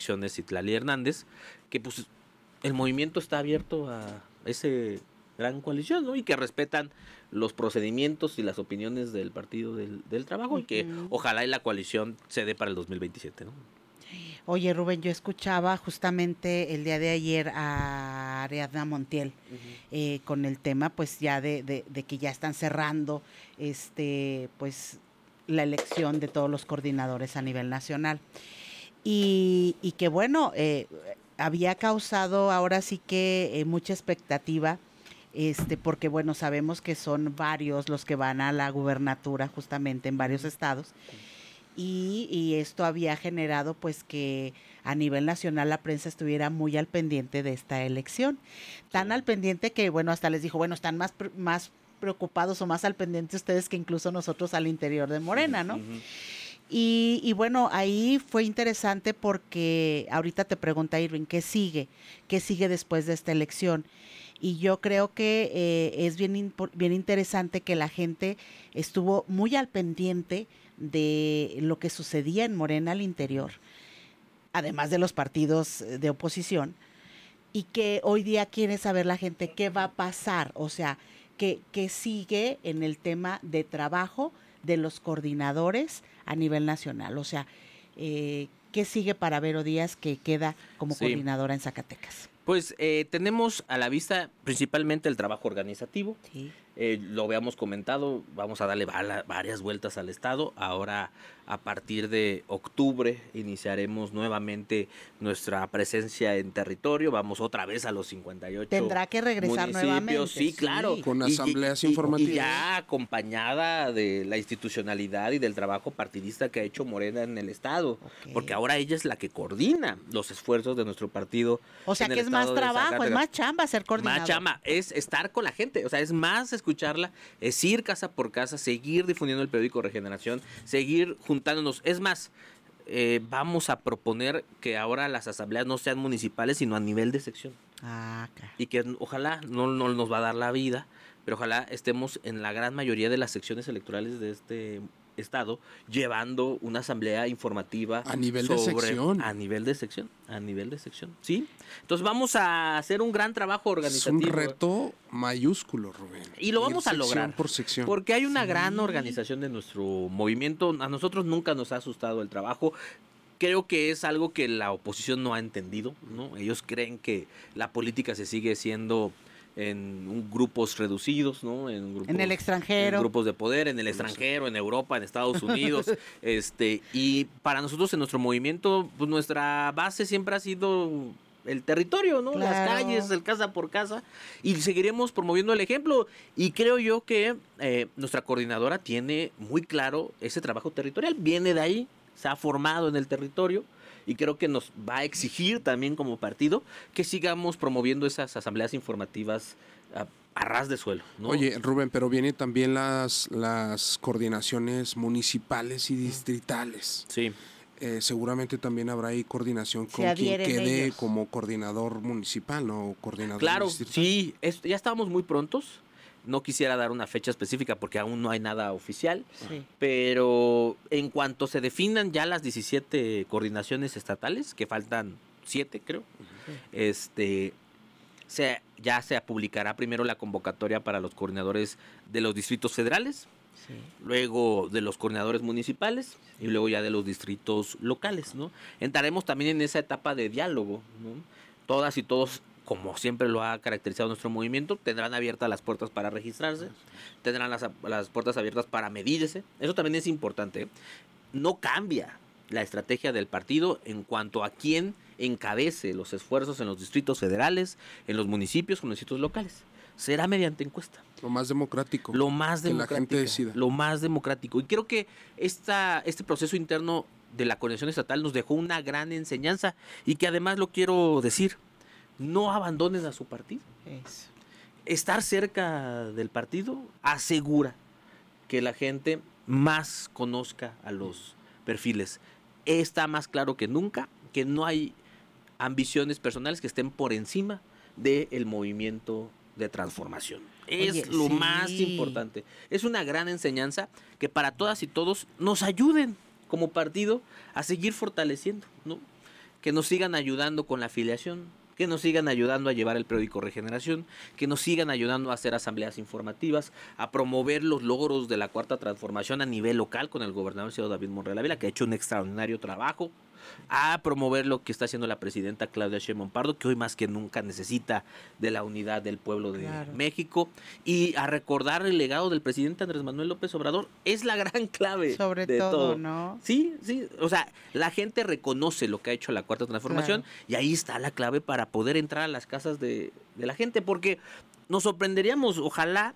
Citlali Hernández, que pues el movimiento está abierto a ese gran coalición, ¿no? Y que respetan los procedimientos y las opiniones del Partido del Trabajo, y que ojalá y la coalición se dé para el 2027, ¿no? Oye, Rubén, yo escuchaba justamente el día de ayer a Ariadna Montiel con el tema, pues ya de que ya están cerrando, pues la elección de todos los coordinadores a nivel nacional. Y que bueno, había causado ahora sí que mucha expectativa, porque bueno, sabemos que son varios los que van a la gubernatura justamente en varios estados. Y esto había generado pues que a nivel nacional la prensa estuviera muy al pendiente de esta elección, tan al pendiente que bueno, hasta les dijo, bueno, están más preocupados o más al pendiente ustedes que incluso nosotros al interior de Morena, ¿no? Y bueno, ahí fue interesante porque ahorita te pregunta Irving, ¿qué sigue? ¿Qué sigue después de esta elección? Y yo creo que es bien interesante que la gente estuvo muy al pendiente de lo que sucedía en Morena al interior, además de los partidos de oposición, y que hoy día quiere saber la gente qué va a pasar, o sea, qué sigue en el tema de trabajo de los coordinadores a nivel nacional, o sea, qué sigue para Vero Díaz, que queda como coordinadora en Zacatecas. Pues tenemos a la vista principalmente el trabajo organizativo. Sí. Lo habíamos comentado, vamos a darle varias vueltas al estado. Ahora, a partir de octubre, iniciaremos nuevamente nuestra presencia en territorio. Vamos otra vez a los 58 Tendrá que regresar municipios. Nuevamente. Sí, claro. Con asambleas informativas. Y ya acompañada de la institucionalidad y del trabajo partidista que ha hecho Morena en el estado. Okay. Porque ahora ella es la que coordina los esfuerzos de nuestro partido. O sea, que es más trabajo, es más chamba ser coordinador. Más chamba, es estar con la gente, o sea, es más escucharla, es ir casa por casa, seguir difundiendo el periódico Regeneración, seguir juntándonos. Es más, vamos a proponer que ahora las asambleas no sean municipales, sino a nivel de sección. Okay. Y que ojalá, no nos va a dar la vida, pero ojalá estemos en la gran mayoría de las secciones electorales de este estado llevando una asamblea informativa a nivel de sección. A nivel de sección, ¿sí? Entonces vamos a hacer un gran trabajo organizativo. Es un reto mayúsculo, Rubén. Y lo vamos a lograr. Por sección. Porque hay una gran organización de nuestro movimiento. A nosotros nunca nos ha asustado el trabajo. Creo que es algo que la oposición no ha entendido, ¿no? Ellos creen que la política se sigue siendo en grupos reducidos, ¿no? En el extranjero. En grupos de poder, en el extranjero, en Europa, en Estados Unidos. Y para nosotros en nuestro movimiento, pues nuestra base siempre ha sido el territorio, ¿no? Claro. Las calles, el casa por casa. Y seguiremos promoviendo el ejemplo. Y creo yo que nuestra coordinadora tiene muy claro ese trabajo territorial. Viene de ahí, se ha formado en el territorio. Y creo que nos va a exigir también como partido que sigamos promoviendo esas asambleas informativas a ras de suelo, ¿no? Oye, Rubén, pero vienen también las coordinaciones municipales y distritales. Sí. Seguramente también habrá ahí coordinación con quien quede ellos como coordinador municipal, ¿no? Coordinador distrital. Sí, ya estábamos muy prontos. No quisiera dar una fecha específica porque aún no hay nada oficial, sí. Pero en cuanto se definan ya las 17 coordinaciones estatales, que faltan 7 creo, ya se publicará primero la convocatoria para los coordinadores de los distritos federales, sí. Luego de los coordinadores municipales y luego ya de los distritos locales, ¿no? Entraremos también en esa etapa de diálogo, ¿no? Todas y todos, como siempre lo ha caracterizado nuestro movimiento, tendrán abiertas las puertas para registrarse, tendrán las puertas abiertas para medirse. Eso también es importante. No cambia la estrategia del partido en cuanto a quién encabece los esfuerzos en los distritos federales, en los municipios, en los distritos locales. Será mediante encuesta. Lo más democrático. Lo más democrático. Que la gente decida. Lo más democrático. Y creo que este proceso interno de la coordinación estatal nos dejó una gran enseñanza y que además lo quiero decir. No abandonen a su partido. Eso. Estar cerca del partido asegura que la gente más conozca a los perfiles. Está más claro que nunca que no hay ambiciones personales que estén por encima del movimiento de transformación. Es lo más importante. Es una gran enseñanza que para todas y todos nos ayuden como partido a seguir fortaleciendo, ¿no? que nos sigan ayudando con la afiliación, que nos sigan ayudando a llevar el periódico Regeneración, que nos sigan ayudando a hacer asambleas informativas, a promover los logros de la Cuarta Transformación a nivel local con el gobernador señor David Monreal Ávila, que ha hecho un extraordinario trabajo, a promover lo que está haciendo la presidenta Claudia Sheinbaum Pardo, que hoy más que nunca necesita de la unidad del pueblo de México, y a recordar el legado del presidente Andrés Manuel López Obrador. Es la gran clave sobre de todo, ¿no? Sí, o sea, la gente reconoce lo que ha hecho la Cuarta Transformación, y ahí está la clave para poder entrar a las casas de la gente, porque nos sorprenderíamos, ojalá,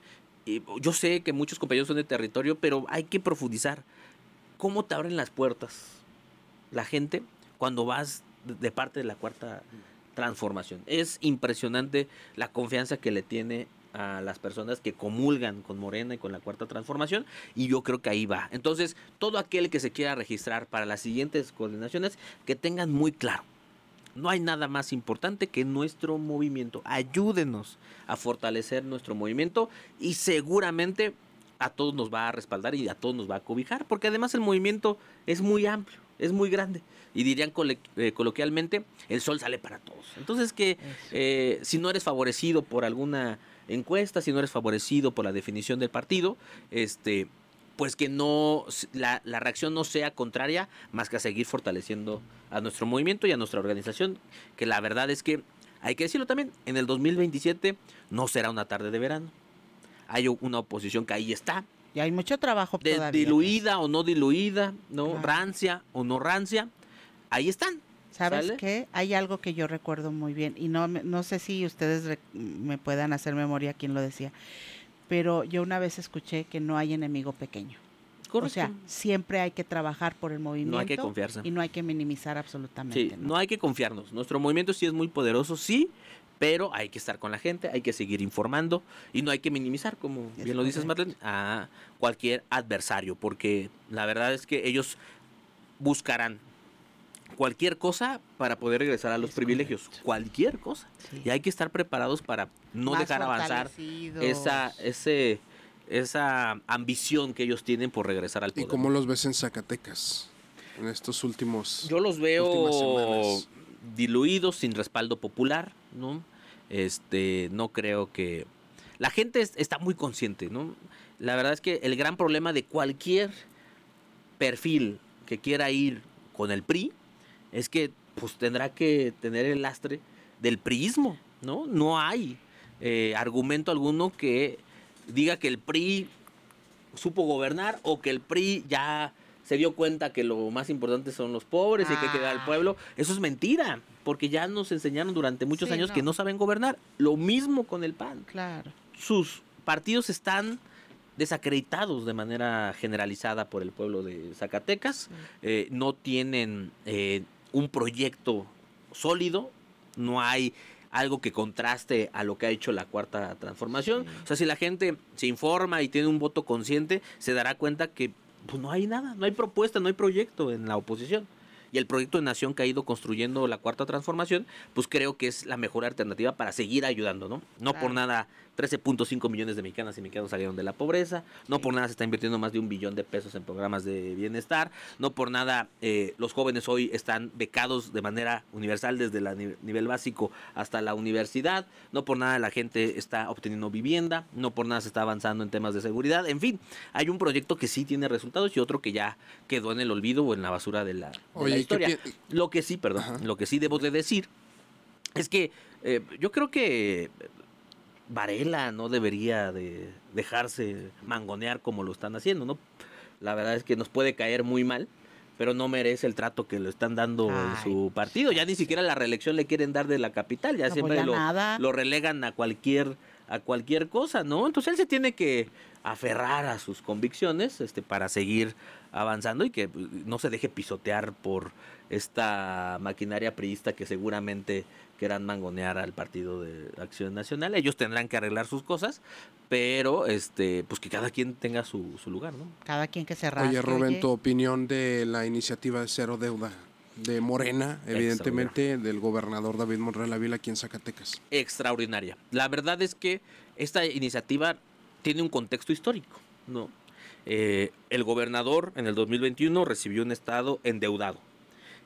yo sé que muchos compañeros son de territorio, pero hay que profundizar. ¿Cómo te abren las puertas la gente cuando vas de parte de la Cuarta Transformación? Es impresionante la confianza que le tiene a las personas que comulgan con Morena y con la Cuarta Transformación, y yo creo que ahí va. Entonces, todo aquel que se quiera registrar para las siguientes coordinaciones, que tengan muy claro, no hay nada más importante que nuestro movimiento. Ayúdenos a fortalecer nuestro movimiento, y seguramente a todos nos va a respaldar y a todos nos va a cobijar, porque además el movimiento es muy amplio, es muy grande, y dirían coloquialmente, el sol sale para todos. Entonces si no eres favorecido por alguna encuesta, si no eres favorecido por la definición del partido, pues que no la reacción no sea contraria, más que a seguir fortaleciendo a nuestro movimiento y a nuestra organización, que la verdad es que, hay que decirlo también, en el 2027 no será una tarde de verano. Hay una oposición que ahí está. Y hay mucho trabajo todavía. Diluida o no diluida, ¿no? Claro. Rancia o no rancia, ahí están. ¿Sabes qué? Hay algo que yo recuerdo muy bien, y no sé si ustedes me puedan hacer memoria quién lo decía, pero yo una vez escuché que no hay enemigo pequeño. Correcto. O sea, siempre hay que trabajar por el movimiento. No hay que confiarse. Y no hay que minimizar absolutamente. Sí, no hay que confiarnos. Nuestro movimiento sí es muy poderoso, sí, pero hay que estar con la gente, hay que seguir informando, y no hay que minimizar, como bien lo dices, Marlene, a cualquier adversario, porque la verdad es que ellos buscarán cualquier cosa para poder regresar a los privilegios, cualquier cosa. Sí. Y hay que estar preparados para no dejar avanzar esa ambición que ellos tienen por regresar al poder. ¿Y cómo los ves en Zacatecas en estos últimos? Yo los veo diluidos, sin respaldo popular, ¿no? No creo que... La gente está muy consciente, ¿no? La verdad es que el gran problema de cualquier perfil que quiera ir con el PRI es que pues tendrá que tener el lastre del priismo, ¿no? No hay argumento alguno que diga que el PRI supo gobernar, o que el PRI ya se dio cuenta que lo más importante son los pobres y que hay que dar al pueblo. Eso es mentira, porque ya nos enseñaron durante muchos años que no saben gobernar. Lo mismo con el PAN. Claro. Sus partidos están desacreditados de manera generalizada por el pueblo de Zacatecas. Sí. No tienen un proyecto sólido, no hay algo que contraste a lo que ha hecho la Cuarta Transformación. Sí. O sea, si la gente se informa y tiene un voto consciente, se dará cuenta que pues no hay nada, no hay propuesta, no hay proyecto en la oposición. Y el proyecto de nación que ha ido construyendo la Cuarta Transformación, pues creo que es la mejor alternativa para seguir ayudando, ¿no? No claro. Por nada, 13.5 millones de mexicanas y mexicanos salieron de la pobreza, no por nada se está invirtiendo más de $1 billón en programas de bienestar, no por nada los jóvenes hoy están becados de manera universal desde el nivel básico hasta la universidad, no por nada la gente está obteniendo vivienda, no por nada se está avanzando en temas de seguridad. En fin, hay un proyecto que sí tiene resultados y otro que ya quedó en el olvido o en la basura de la historia. Lo que sí debo de decir es que yo creo que Varela no debería de dejarse mangonear como lo están haciendo, ¿no? La verdad es que nos puede caer muy mal, pero no merece el trato que le están dando en su partido. Ya ni siquiera la reelección le quieren dar de la capital, ya no siempre lo relegan a cualquier cosa, ¿no? Entonces él se tiene que aferrar a sus convicciones para seguir avanzando y que no se deje pisotear por esta maquinaria priista que seguramente quieran mangonear al Partido de Acción Nacional. Ellos tendrán que arreglar sus cosas, pero pues que cada quien tenga su lugar, ¿no? Cada quien que se rasque. Oye, Rubén, tu opinión de la iniciativa de Cero Deuda de Morena, evidentemente, del gobernador David Monreal Ávila aquí en Zacatecas. Extraordinaria. La verdad es que esta iniciativa tiene un contexto histórico, ¿no? El gobernador en el 2021 recibió un estado endeudado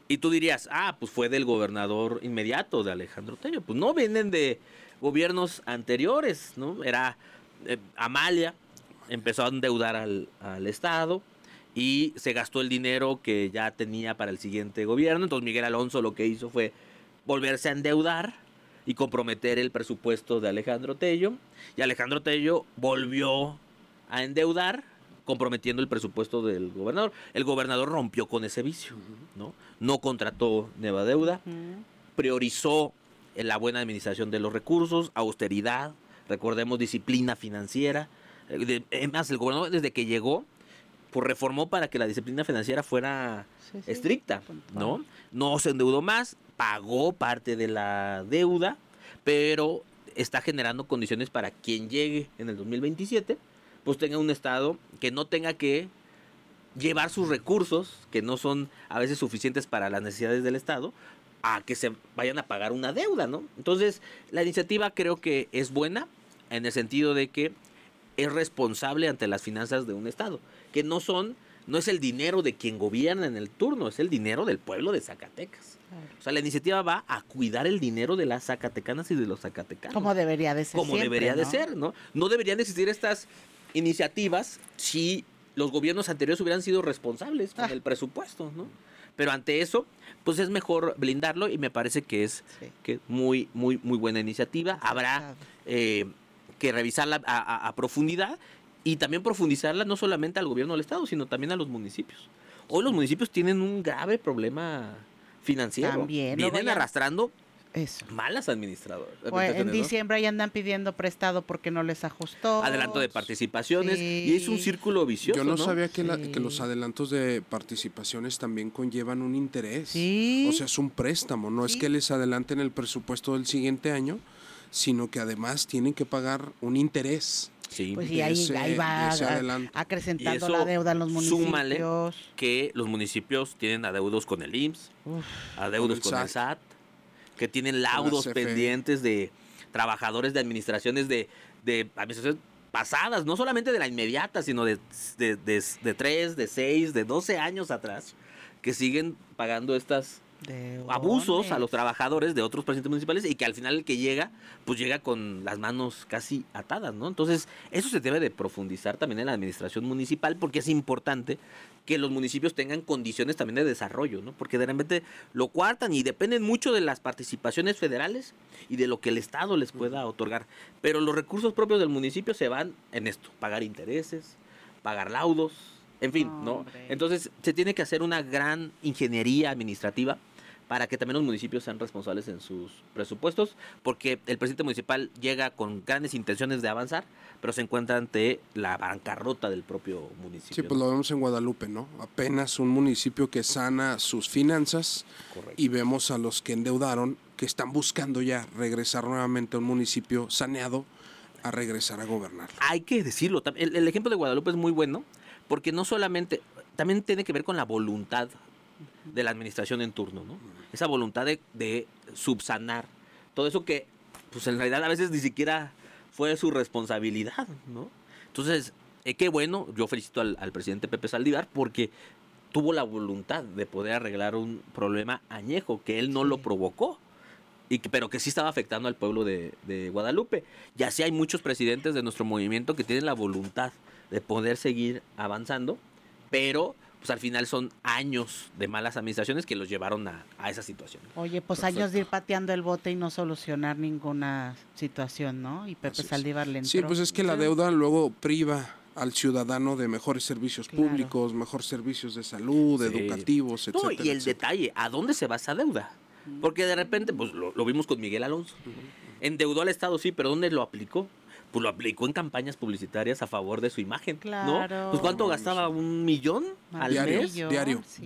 Y tú dirías, pues fue del gobernador inmediato, de Alejandro Tello. Pues no, vienen de gobiernos anteriores, ¿no? Era Amalia, empezó a endeudar al Estado y se gastó el dinero que ya tenía para el siguiente gobierno. Entonces Miguel Alonso lo que hizo fue volverse a endeudar y comprometer el presupuesto de Alejandro Tello. Y Alejandro Tello volvió a endeudar, comprometiendo el presupuesto del gobernador. El gobernador rompió con ese vicio, ¿no? No contrató nueva deuda, priorizó la buena administración de los recursos, austeridad, recordemos, disciplina financiera. Además, el gobernador desde que llegó, pues reformó para que la disciplina financiera fuera estricta, ¿no? No se endeudó más, pagó parte de la deuda, pero está generando condiciones para quien llegue en el 2027, pues tenga un Estado que no tenga que llevar sus recursos, que no son a veces suficientes para las necesidades del Estado, a que se vayan a pagar una deuda, ¿no? Entonces, la iniciativa creo que es buena en el sentido de que es responsable ante las finanzas de un Estado, que no es el dinero de quien gobierna en el turno, es el dinero del pueblo de Zacatecas. Claro. O sea, la iniciativa va a cuidar el dinero de las zacatecanas y de los zacatecanos. Como debería de ser. Como debería de ser, ¿no? No deberían existir estas iniciativas si los gobiernos anteriores hubieran sido responsables con el presupuesto, ¿no? Pero ante eso, pues es mejor blindarlo y me parece que es que muy, muy, muy buena iniciativa. Habrá que revisarla a profundidad y también profundizarla no solamente al gobierno del Estado, sino también a los municipios. Hoy los municipios tienen un grave problema financiero. También, vienen arrastrando malas administradoras. Pues en diciembre ya andan pidiendo prestado porque no les ajustó. Adelanto de participaciones y es un círculo vicioso. Yo no sabía que los adelantos de participaciones también conllevan un interés. Sí. O sea, es un préstamo, no es que les adelanten el presupuesto del siguiente año, sino que además tienen que pagar un interés. Sí. Pues y ahí va acrecentando la deuda en los municipios. Súmale que los municipios tienen adeudos con el IMSS, adeudos con el SAT, que tienen laudos pendientes de trabajadores de administraciones de administraciones pasadas, no solamente de la inmediata, sino de 3, de 6, de 12 años atrás, que siguen pagando estas abusos a los trabajadores de otros presidentes municipales y que al final el que llega, pues llega con las manos casi atadas, ¿no? Entonces, eso se debe de profundizar también en la administración municipal porque es importante que los municipios tengan condiciones también de desarrollo, ¿no? Porque de repente lo coartan y dependen mucho de las participaciones federales y de lo que el Estado les pueda otorgar. Pero los recursos propios del municipio se van en esto, pagar intereses, pagar laudos, en fin, ¿no? Entonces, se tiene que hacer una gran ingeniería administrativa para que también los municipios sean responsables en sus presupuestos, porque el presidente municipal llega con grandes intenciones de avanzar, pero se encuentra ante la bancarrota del propio municipio. Sí, pues lo vemos en Guadalupe, ¿no? Apenas un municipio que sana sus finanzas. Correcto. Y vemos a los que endeudaron, que están buscando ya regresar nuevamente a un municipio saneado, a regresar a gobernar. Hay que decirlo, el ejemplo de Guadalupe es muy bueno, porque no solamente, también tiene que ver con la voluntad de la administración en turno, ¿no? Esa voluntad de subsanar todo eso que, pues en realidad a veces ni siquiera fue su responsabilidad, ¿no? Entonces, qué bueno, yo felicito al presidente Pepe Saldívar porque tuvo la voluntad de poder arreglar un problema añejo que él no lo provocó, pero que sí estaba afectando al pueblo de Guadalupe. Y así hay muchos presidentes de nuestro movimiento que tienen la voluntad de poder seguir avanzando, pero pues al final son años de malas administraciones que los llevaron a esa situación. Oye, pues perfecto. Años de ir pateando el bote y no solucionar ninguna situación, ¿no? Y Pepe Saldívar le entró. Sí, pues es que la deuda luego priva al ciudadano de mejores servicios públicos, mejores servicios de salud, educativos, etcétera. No, y el detalle, ¿a dónde se va esa deuda? Porque de repente, pues lo vimos con Miguel Alonso. Endeudó al Estado, sí, pero ¿dónde lo aplicó? Pues lo aplicó en campañas publicitarias a favor de su imagen, claro. ¿no? Pues ¿cuánto gastaba? ¿1 millón al mes? Diario. Sí,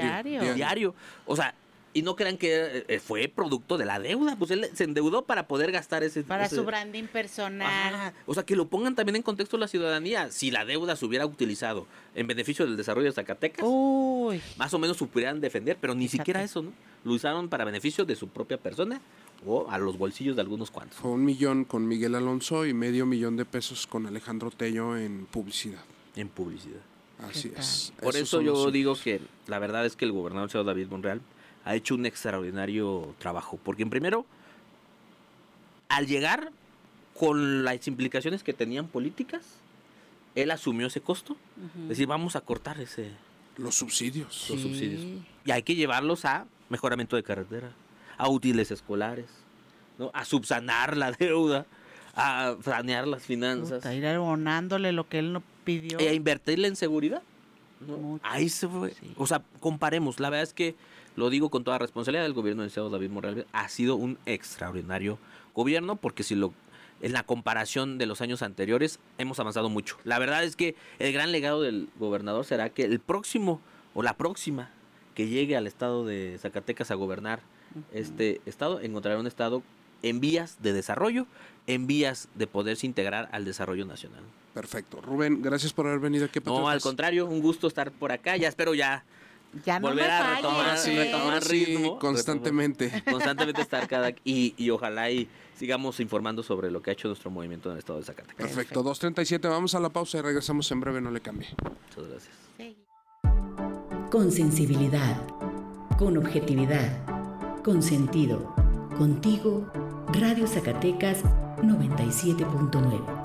Diario. O sea, y no crean que fue producto de la deuda, pues él se endeudó para poder gastar para su branding personal. Ajá. O sea, que lo pongan también en contexto la ciudadanía. Si la deuda se hubiera utilizado en beneficio del desarrollo de Zacatecas, más o menos supieran defender, pero ni siquiera eso, ¿no? Lo usaron para beneficio de su propia persona o a los bolsillos de algunos cuantos. Fue 1 millón con Miguel Alonso y $500,000 con Alejandro Tello en publicidad. En publicidad. Así es. Por eso yo digo que la verdad es que el gobernador señor David Monreal ha hecho un extraordinario trabajo. Porque en primero, al llegar con las implicaciones que tenían políticas, él asumió ese costo. Es decir, vamos a cortar los subsidios. subsidios. Y hay que llevarlos a mejoramiento de carretera, a útiles escolares, ¿no? A subsanar la deuda, a sanear las finanzas. Ir abonándole lo que él no pidió. Y a invertirle en seguridad, ¿no? Ahí se fue. Sí. O sea, comparemos. La verdad es que, lo digo con toda responsabilidad, el gobierno del licenciado David Monreal ha sido un extraordinario gobierno, porque en la comparación de los años anteriores hemos avanzado mucho. La verdad es que el gran legado del gobernador será que el próximo o la próxima que llegue al estado de Zacatecas a gobernar este estado, encontrará un estado en vías de desarrollo, en vías de poderse integrar al desarrollo nacional. Perfecto. Rubén, gracias por haber venido aquí a Patriotas. No, al contrario, un gusto estar por acá. Ya espero volver a retomar ritmo. Constantemente. Constantemente estar y ojalá y sigamos informando sobre lo que ha hecho nuestro movimiento en el estado de Zacatecas. Perfecto. 2:37, vamos a la pausa y regresamos en breve, no le cambie. Muchas gracias. Sí. Con sensibilidad, con objetividad, con sentido. Contigo, Radio Zacatecas 97.9.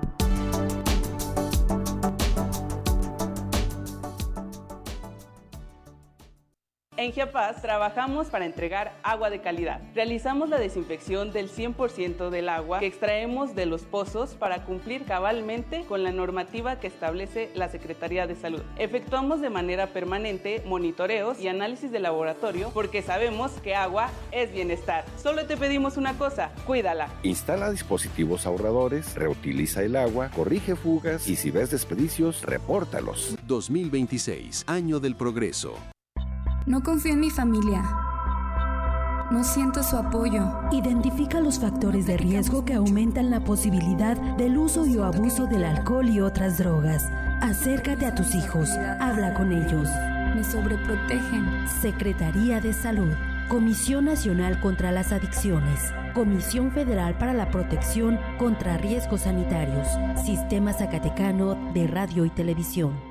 En Chiapas trabajamos para entregar agua de calidad. Realizamos la desinfección del 100% del agua que extraemos de los pozos para cumplir cabalmente con la normativa que establece la Secretaría de Salud. Efectuamos de manera permanente monitoreos y análisis de laboratorio porque sabemos que agua es bienestar. Solo te pedimos una cosa, cuídala. Instala dispositivos ahorradores, reutiliza el agua, corrige fugas y si ves desperdicios, repórtalos. 2026, Año del Progreso. No confío en mi familia. No siento su apoyo. Identifica los factores de riesgo que aumentan la posibilidad del uso y o abuso del alcohol y otras drogas. Acércate a tus hijos. Habla con ellos. Me sobreprotegen. Secretaría de Salud. Comisión Nacional contra las Adicciones. Comisión Federal para la Protección contra Riesgos Sanitarios. Sistema Zacatecano de Radio y Televisión.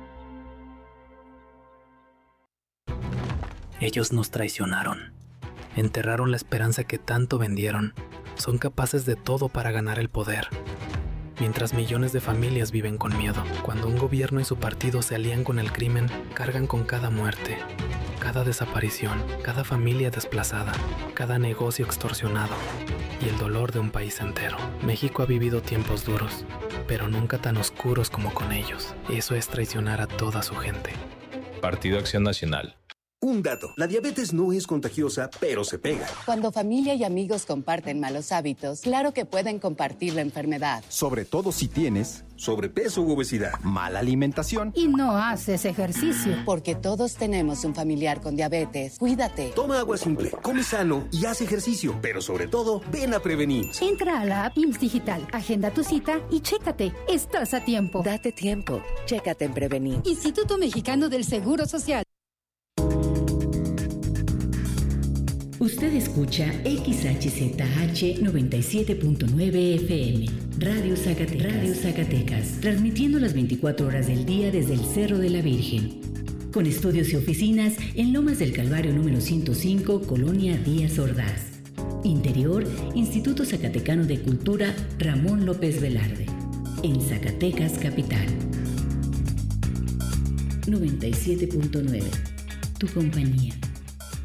Ellos nos traicionaron. Enterraron la esperanza que tanto vendieron. Son capaces de todo para ganar el poder. Mientras millones de familias viven con miedo. Cuando un gobierno y su partido se alían con el crimen, cargan con cada muerte, cada desaparición, cada familia desplazada, cada negocio extorsionado y el dolor de un país entero. México ha vivido tiempos duros, pero nunca tan oscuros como con ellos. Eso es traicionar a toda su gente. Partido Acción Nacional. Un dato, la diabetes no es contagiosa, pero se pega. Cuando familia y amigos comparten malos hábitos, claro que pueden compartir la enfermedad. Sobre todo si tienes sobrepeso u obesidad, mala alimentación y no haces ejercicio. Porque todos tenemos un familiar con diabetes. Cuídate. Toma agua simple, come sano y haz ejercicio. Pero sobre todo, ven a prevenir. Entra a la app IMSS Digital, agenda tu cita y chécate. Estás a tiempo. Date tiempo. Chécate en Prevenir. Instituto Mexicano del Seguro Social. Usted escucha XHZH 97.9 FM, Radio Zacatecas, transmitiendo las 24 horas del día desde el Cerro de la Virgen. Con estudios y oficinas en Lomas del Calvario número 105, Colonia Díaz Ordaz. Interior, Instituto Zacatecano de Cultura Ramón López Velarde. En Zacatecas, capital. 97.9, tu compañía.